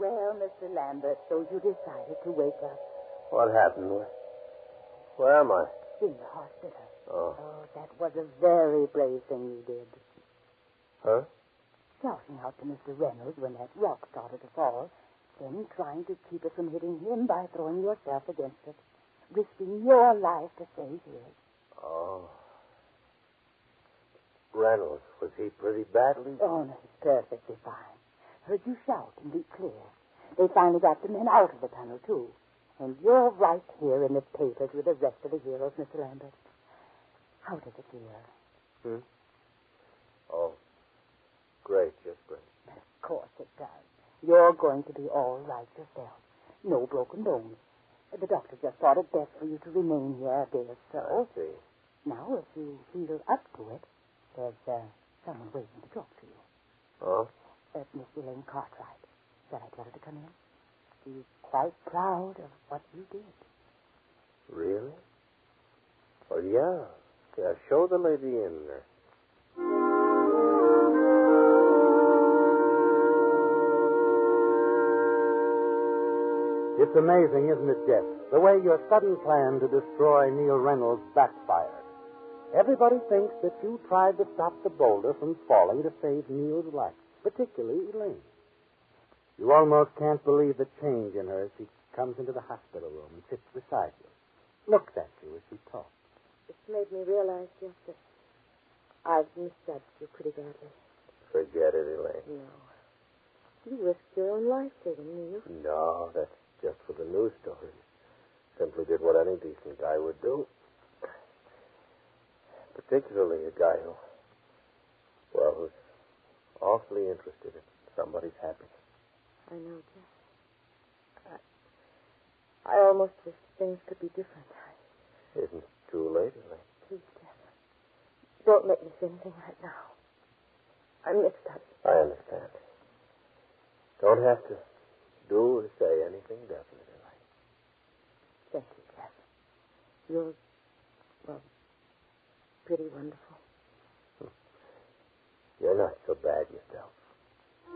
Well, Mr. Lambert, so you decided to wake up. What happened? Where am I? In the hospital. Oh. Oh, that was a very brave thing you did. Huh? Shouting out to Mr. Reynolds when that rock started to fall, then trying to keep it from hitting him by throwing yourself against it, risking your life to save his. Oh. Reynolds, was he pretty badly? Oh, no, he's perfectly fine. Heard you shout and be clear. They finally got the men out of the tunnel, too. And you're right here in the papers with the rest of the heroes, Mr. Lambert. How does it feel? Oh, great, just great. Of course it does. You're going to be all right yourself. No broken bones. The doctor just thought it best for you to remain here a day or so. I see. Now, if you feel up to it, there's someone waiting to talk to you. Oh? Miss Elaine Cartwright. Shall I tell her to come in? She's quite proud of what you did. Really? Well, yeah. Yeah, show the lady in there. It's amazing, isn't it, Jeff? The way your sudden plan to destroy Neil Reynolds backfired. Everybody thinks that you tried to stop the boulder from falling to save Neil's life, particularly Elaine. You almost can't believe the change in her as she comes into the hospital room and sits beside you, looks at you as she talks. It's made me realize, Jeff, that I've misjudged you pretty badly. Forget it, Elaine. No. You risked your own life saving Neil. No, that's just for the news stories. Simply did what any decent guy would do. Particularly a guy who's awfully interested in somebody's happiness. I know, Jeff. I almost wish things could be different. Isn't it too late, Elaine? Please, Jeff. Don't make me say anything right now. I'm mixed up. I understand. Don't have to do or say anything definite, Elaine. Thank you, Jeff. You're, pretty wonderful. You're not so bad yourself.